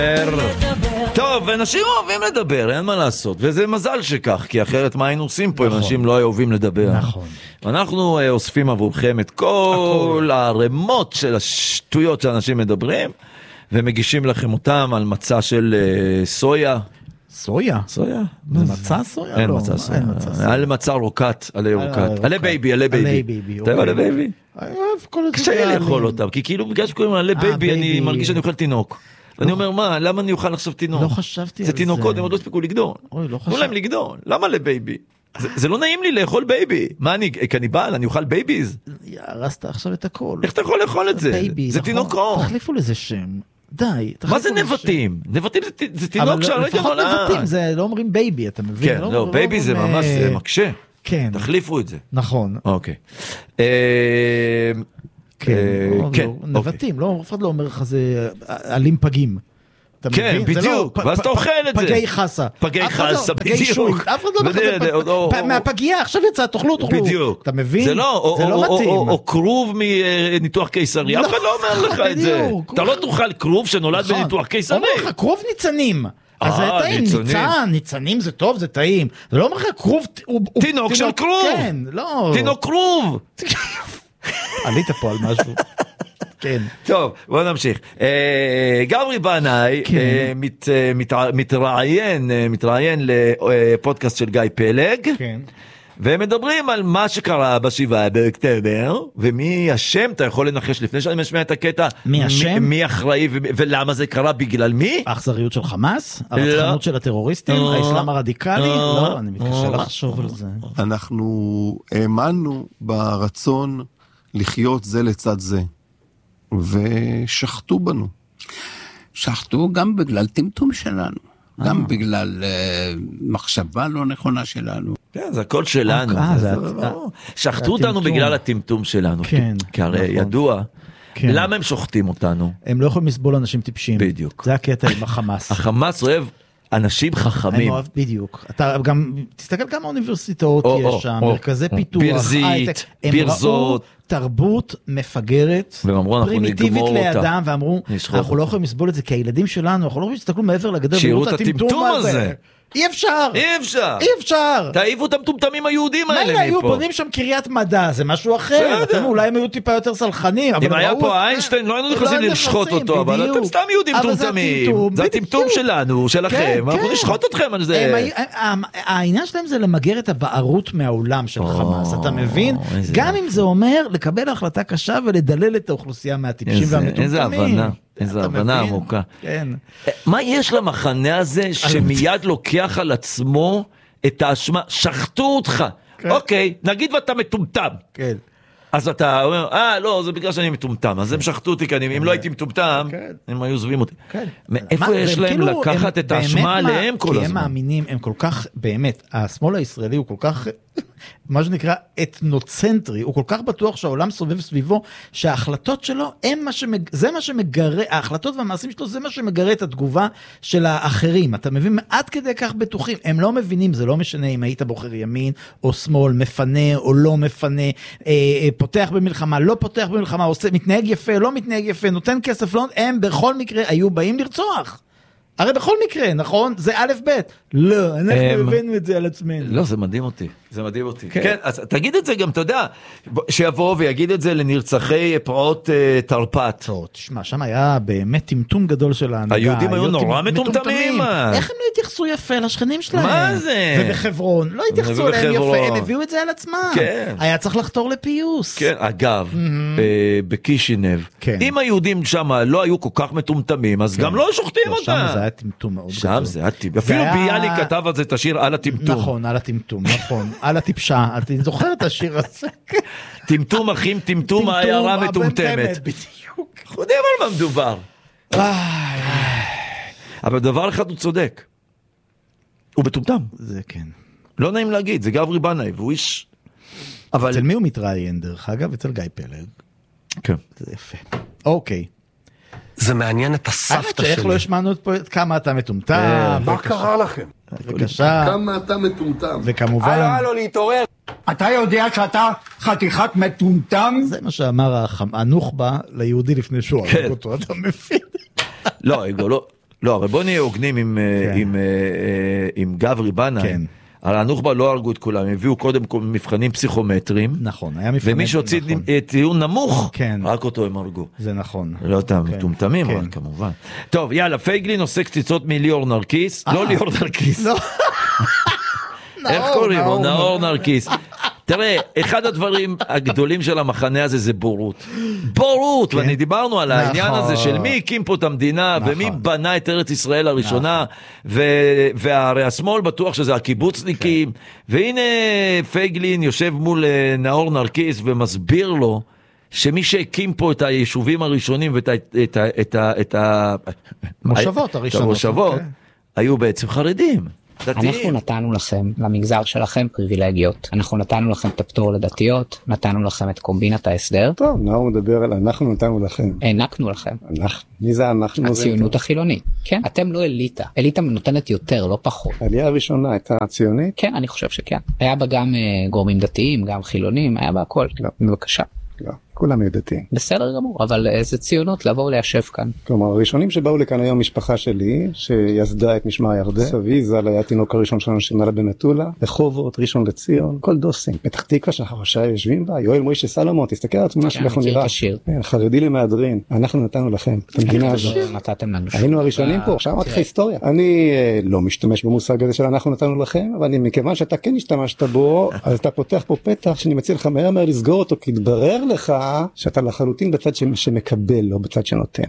טוב, אנשים אוהבים לדבר, אין מה לעשות, וזה מזל שכך, כי אחרת מה היינו עושים פה אם אנשים לא אוהבים לדבר. נכון. ואנחנו אוספים עבורכם את כל הרמות של השטויות שאנשים מדברים, ומגישים לכם אותם על מצע של סויה. סויה? סויה? זה מצע סויה? אין מצע סויה. על מצע רוקט, עלי רוקט. עלי בייבי, עלי בייבי. אתה יודע עלי בייבי? קשה לי לאכול אותם, כי כאילו בגלל שקוראים עלי בייבי, אני מרגיש שאני אוכל תינוק. אני אומר, מה, למה אני אוכל עכשיו תינוק? לא חשבתי על זה. זה תינוקות, הם עוד לא הספיקו לגדול. אוי, לא תנו להם לגדול. למה לבייבי? זה לא נעים לי לאכול בייבי. מה, אני קניבל? אני אוכל בייביז? הרסת עכשיו את הכל. איך אתה יכול לאכול את זה? זה תינוקות. תחליפו לזה שם. די. מה זה נבטים? נבטים זה תינוק שהרגע נולד. לפחות נבטים, זה לא אומרים בייבי, אתה מבין? כן, לא, בייבי זה ממש מקשה. כן. תחליפו את זה. נכון. אוקיי. כן, נבטים, אף אחד לא אומר לך זה עלים פגים. כן, בדיוק, ואז אתה אוכל את זה. פגי חסה. פגי חסה, בדיוק. אף אחד לא אומר לך, מהפגייה, עכשיו יצא, תאכלו. בדיוק. אתה מבין? זה לא מתאים. או קרוב מניתוח קיסרי, אף אחד לא אומר לך את זה. אתה לא תאכל קרוב שנולד בניתוח קיסרי. אומר לך, קרוב ניצנים. אז זה טעים, ניצנים זה טוב, זה טעים. זה לא אומר לך, קרוב... תינוק של קרוב. כן, לא. תינוק קרוב. עלית פה על משהו. כן. טוב, בוא נמשיך. גברי בנאי מתראיין לפודקאסט של גיא פלג. כן. והם מדברים על מה שקרה ב7 באוקטובר, ומי השם, אתה יכול לנחש לפני שאני משמיע את הקטע, מי השם? מי אחראי ולמה זה קרה, בגלל מי? האכזריות של חמאס? הרצחנות של הטרוריסטים? האסלאם הרדיקלי? לא, אני מתקשה לחשוב על זה. אנחנו האמנו ברצון לחיות זה לצד זה, ושחטו בנו. שחטו גם בגלל טמטום שלנו, גם בגלל מחשבה לא נכונה שלנו. כן, זה הכל שלנו. שחטו אותנו בגלל הטמטום שלנו. כן. כי הרי ידוע, למה הם שוחטים אותנו? הם לא יכולים לסבול אנשים טיפשים. בדיוק. זה הקטע עם החמאס. החמאס אוהב אנשים חכמים. בדיוק. אתה גם, תסתכל כמה אוניברסיטאות יש שם, מרכזי פיתוח, בירזית, בירזות. תרבות מפגרת, פרימיטיבית לידם, ואמרו, אנחנו לא יכולים לסבול את זה, כי הילדים שלנו, אנחנו לא יכולים להסתכלו מעבר לגדר, שיראו את הטמטום הזה. אי אפשר. אי אפשר. אי אפשר. תעיפו את המטומטמים היהודים האלה מפה. מה היו בונים שם קריית מדע, זה משהו אחר. אתם אולי הם היו טיפה יותר סלחנים. אם היה פה איינשטיין, לא היינו נכנסים לשחוט אותו, אבל אתם סתם יהודים טומטמים. זה הטמטום שלנו, שלכם, אנחנו נשחוט אתכם על זה. העניין שלהם זה למגר את הבערות מהעולם של חמאס, אתה מבין? גם אם זה אומר לקבל החלטה קשה ולדלל את האוכלוסייה מהטיפשים והמטומטמים. איזה הבנה. איזו הבנה עמוקה. כן. מה יש למחנה הזה שמיד לוקח על עצמו את האשמה? שחטו אותך. אוקיי, נגיד ואתה מטומטם. כן. אז אתה אומר, לא, זה בגלל שאני מטומטם. אז הם שחטו אותי, כי אם לא הייתי מטומטם, הם היו עוזבים אותי. מאיפה יש להם לקחת את האשמה עליהם כל הזמן? כי הם מאמינים, הם כל כך, באמת, השמאל הישראלי הוא כל כך... מה שנקרא אתנוצנטרי, הוא כל כך בטוח שהעולם סובב סביבו, שההחלטות שלו, זה מה שמגרה, ההחלטות והמעשים שלו, זה מה שמגרה את התגובה של האחרים. אתה מבין, עד כדי כך בטוחים, הם לא מבינים, זה לא משנה אם היית בוחר ימין או שמאל, מפנה או לא מפנה, פותח במלחמה, לא פותח במלחמה, מתנהג יפה, לא מתנהג יפה, נותן כסף, לא, הם בכל מקרה היו באים לרצוח. הרי בכל מקרה, נכון? זה א' ב'. לא, אנחנו הבאנו את זה על עצמנו. לא, זה מדהים אותי. זה מדהים אותי. כן, אז תגיד את זה גם, אתה יודע, שיבוא ויגיד את זה לנרצחי פרעות תרפ"ט. תשמע, שם היה באמת טמטום גדול של ההנהגה. היהודים היו נורא מטומטמים. איך הם לא התייחסו יפה לשכנים שלהם? מה זה? ובחברון, לא התייחסו אליהם יפה, הם הביאו את זה על עצמם. כן. היה צריך לחתור לפיוס. כן, אגב, בקישינב, אם היהודים שם לא היו כל כך מטומטמים, אז גם לא שוחטים אותם. שם זה היה טמטום מאוד גדול. שם זה היה טמטום. אפילו ביאליק כתב על זה את השיר על הטמטום. נכון, על הטמטום, נכון. על הטיפשה, אתה זוכר את השיר הזה? טמטום אחים, טמטום העיירה מטומטמת. בדיוק. אנחנו יודעים על מה מדובר. אבל דבר אחד הוא צודק. הוא מטומטם. זה כן. לא נעים להגיד, זה גברי בנאי, והוא איש... אצל מי הוא מתראיין דרך אגב? אצל גיא פלג. כן. זה יפה. אוקיי. זה מעניין את הסבתא שלי. איך לא השמענו פה כמה אתה מטומטם? מה קרה לכם? בבקשה. כמה אתה מטומטם? וכמובן... הלו, להתעורר. אתה יודע שאתה חתיכת מטומטם? זה מה שאמר הנוח'בה ליהודי לפני שהוא הרג אותו, אתה מבין? לא, לא. לא, אבל בוא נהיה הוגנים עם גברי בנאי. כן. על הנוח'בה לא הרגו את כולם, הם הביאו קודם כל מבחנים פסיכומטריים. נכון, היה מבחנים. ומי שהוציא טיעון נמוך, רק אותו הם הרגו. זה נכון. לא אותם מטומטמים, אבל כמובן. טוב, יאללה, פייגלין עושה קציצות מליאור נרקיס. לא ליאור נרקיס. איך קוראים לו? נאור נרקיס. תראה, אחד הדברים הגדולים של המחנה הזה זה בורות. בורות, ואני דיברנו על העניין הזה של מי הקים פה את המדינה, ומי בנה את ארץ ישראל הראשונה, והרי השמאל בטוח שזה הקיבוצניקים, והנה פייגלין יושב מול נאור נרקיס ומסביר לו, שמי שהקים פה את היישובים הראשונים ואת המושבות הראשונות, היו בעצם חרדים. אנחנו נתנו לכם, למגזר שלכם, פריבילגיות. אנחנו נתנו לכם את הפטור לדתיות, נתנו לכם את קומבינת ההסדר. טוב, נאור מדבר על אנחנו נתנו לכם. הענקנו לכם. מי זה אנחנו? הציונות החילונית. כן, אתם לא אליטה. אליטה נותנת יותר, לא פחות. העלייה הראשונה הייתה ציונית? כן, אני חושב שכן. היה בה גם גורמים דתיים, גם חילונים, היה בה הכל. לא. בבקשה. לא. כולם דתיים. בסדר גמור, אבל איזה ציונות לבוא וליישב כאן. כלומר, הראשונים שבאו לכאן היום משפחה שלי, שיסדה את משמר הירדן, סבי ז"ל היה התינוק הראשון שלנו שנולד במטולה, רחובות, ראשון לציון, כל דוסים. פתח תקווה שאנחנו ראשי יושבים בה, יואל מוישה סלומון, תסתכל על התמונה שלך נראה. חרדי למהדרין, אנחנו נתנו לכם את המדינה הזאת. היינו הראשונים פה, עכשיו אמרתי לך היסטוריה. אני לא משתמש במושג הזה של אנחנו נתנו לכם, אבל מכיוון שאתה כן השתמשת בו, אז אתה פותח פה פתח שאני מציע לך מהר לסגור אותו, כי יתברר לך שאתה לחלוטין בצד שמקבל, לא בצד שנותן.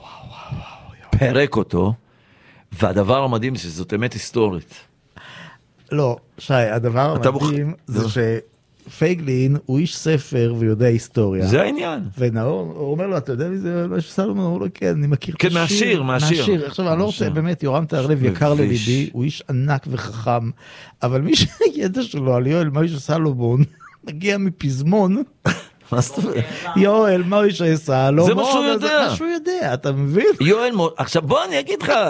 פרק אותו, והדבר המדהים שזאת אמת היסטורית. לא, שי, הדבר המדהים זה שפייגלין הוא איש ספר ויודע היסטוריה. זה העניין. ונאור, הוא אומר לו, אתה יודע מי זה? לא יש סלומון, הוא אומר לו, כן, אני מכיר את השיר. כן, מהשיר. עכשיו, אני לא רוצה, באמת, יורם תהרלב יקר לליבי, הוא איש ענק וחכם, אבל מי שידע שלו על יואל מוישה סלומון, מגיע מפזמון, יואל מוישה סלומון, זה מה שהוא יודע. זה מה שהוא יודע, אתה מבין? יואל מוישה, עכשיו בוא אני אגיד לך,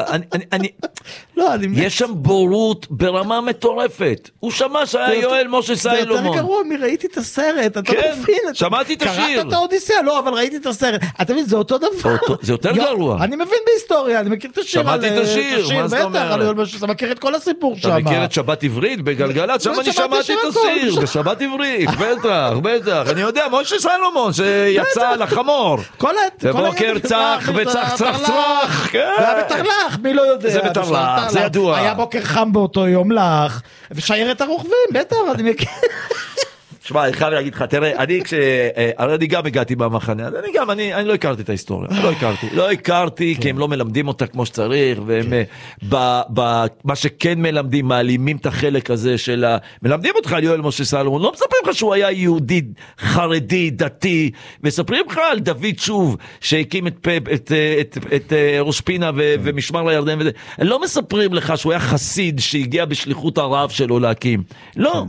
יש שם בורות ברמה מטורפת. הוא שמע שהיה יואל משה סלומון. זה יותר גרוע מראיתי את הסרט, אתה מבין? שמעתי את השיר. קראת את האודיסאה, לא, אבל ראיתי את הסרט. אתה מבין, זה אותו דבר. זה יותר גרוע. אני מבין בהיסטוריה, אני מכיר את השיר. שמעתי את השיר, מה זאת אומרת? אתה מכיר את כל הסיפור שם. אתה מכיר את שבת עברית בגלגלת, שם אני שמעתי את השיר, בשבת עברית, בטח. אני יודע, משה סלומון שיצא לחמור. בבוקר צח וצח צח צח. זה היה בטרלח, מי לא יודע. זה בטרלח, זה ידוע. היה בוקר חם באותו יום לך, ושיירת הרוכבים, בטח, אני מכיר. שמע, אני חייב להגיד לך, תראה, אני גם הגעתי במחנה, אז אני לא הכרתי את ההיסטוריה, לא הכרתי, כי הם לא מלמדים אותה כמו שצריך, והם, מה שכן מלמדים, מעלימים את החלק הזה של מלמדים אותך על יואל משה סלומון, לא מספרים לך שהוא היה יהודי, חרדי, דתי, מספרים לך על דוד שוב, שהקים את ראש פינה ומשמר לירדן, לא מספרים לך שהוא היה חסיד, שהגיע בשליחות הרב שלו להקים, לא,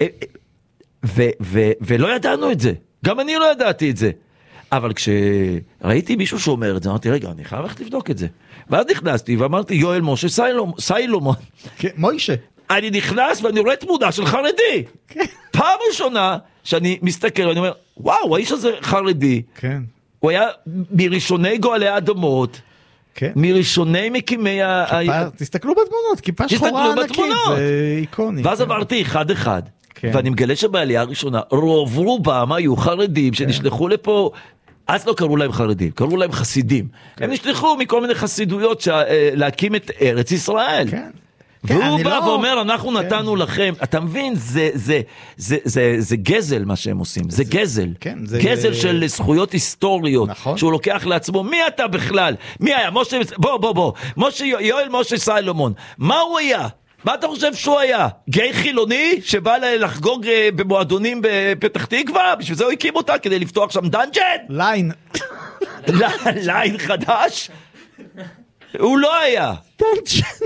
ולא ידענו את זה, גם אני לא ידעתי את זה, אבל כשראיתי מישהו שאומר את זה, אמרתי רגע, אני חייב ללכת לבדוק את זה, ואז נכנסתי ואמרתי יואל משה סלומון, מוישה, אני נכנס ואני רואה תמונה של חרדי, פעם ראשונה שאני מסתכל ואני אומר וואו, האיש הזה חרדי, הוא היה מראשוני גואלי האדמות, מראשוני מקימי תסתכלו בתמונות, כיפה שחורה ענקית, זה איקוני, ואז עברתי אחד אחד, ואני מגלה שבעלייה הראשונה רובם היו חרדים שנשלחו לפה, אז לא קראו להם חרדים, קראו להם חסידים, הם נשלחו מכל מיני חסידויות להקים את ארץ ישראל, והוא בא ואומר אנחנו נתנו לכם, אתה מבין, זה גזל מה שהם עושים, זה גזל, גזל של זכויות היסטוריות, שהוא לוקח לעצמו, מי אתה בכלל, מי היה, בוא, יואל משה סלומון, מה הוא היה? מה אתה חושב שהוא היה? גיי חילוני שבא לחגוג במועדונים בפתח תקווה? בשביל זה הוא הקים אותה כדי לפתוח שם דנג'ן? ליין חדש? הוא לא היה. דנג'ן.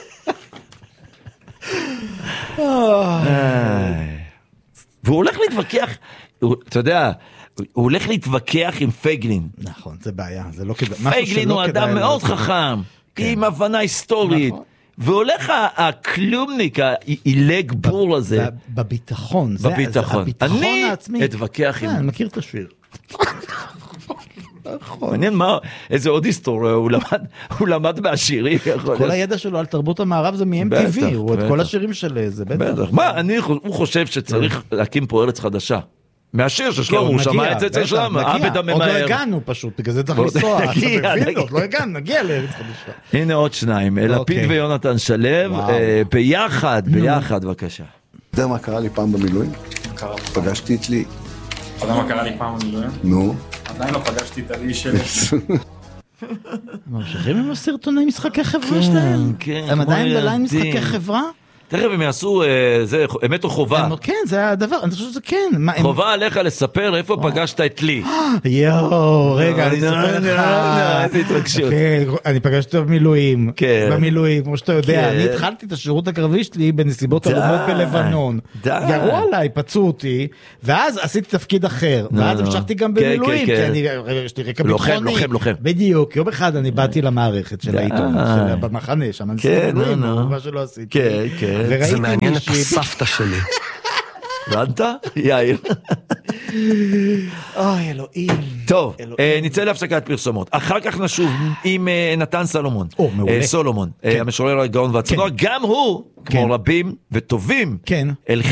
והוא הולך להתווכח, אתה יודע, הוא הולך להתווכח עם פייגלין. נכון, זה בעיה, זה לא כדאי. פייגלין הוא אדם מאוד חכם, עם הבנה היסטורית. והולך הכלומניק, העילג בור הזה. בביטחון. בביטחון. הביטחון העצמי. אני אתווכח עם... אני מכיר את השיר. מעניין מה, איזה עוד היסטוריה, הוא למד מהשירים. כל הידע שלו על תרבות המערב זה מ-MTV, הוא את כל השירים של זה, בטח. מה, הוא חושב שצריך להקים פה ארץ חדשה. מהשיר ששלמה, הוא שמע את זה אצל שלמה, עבד הממהר. עוד לא הגענו פשוט, בגלל זה צריך לנסוע, עוד לא הגענו, נגיע לארץ חדשה. הנה עוד שניים, לפיד ויונתן שלו, ביחד, בבקשה. אתה יודע מה קרה לי פעם במילואים? פגשתי את לי. אתה יודע מה קרה לי פעם במילואים? נו. עדיין לא פגשתי את הלי שלי. ממשיכים עם הסרטוני משחקי חברה שלהם? הם עדיין בליין משחקי חברה? תכף הם יעשו, זה אמת או חובה. כן, זה הדבר, אני חושב שזה כן. חובה עליך לספר איפה פגשת את לי. יואו, רגע, אני אספר לך. איזה התרגשות. אני פגשתי במילואים, כמו שאתה יודע, אני התחלתי את השירות הקרבי שלי בנסיבות עלומות בלבנון. ירו עליי, פצעו אותי, ואז עשיתי תפקיד אחר, ואז המשכתי גם במילואים, כי יש לי רקע ביטחוני. לוחם. בדיוק, יום אחד אני באתי למערכת של העיתון, במחנה, שם אני עשיתי במילואים, מה שלא עשיתי. זה מעניין את הסבתא שלי. הבנת? יאיר. אוי אלוהים. טוב, נצא להפסקת פרסומות. אחר כך נשוב עם נתן סולומון, המשורר הגאון והצנוע. גם הוא, כמו רבים וטובים,